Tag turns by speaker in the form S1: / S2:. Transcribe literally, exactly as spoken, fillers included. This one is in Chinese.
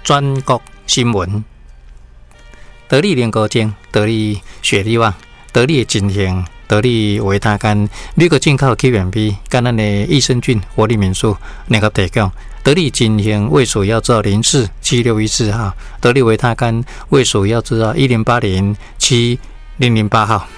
S1: 全国新闻。得力联合精、得力雪力旺、得力金型、得力维他肝，美国进口 K M B， 跟咱的益生菌、活力民宿联合提供。得力金型胃属药治零四七六一四号，得力维他肝胃属药治一零八零七零零八号。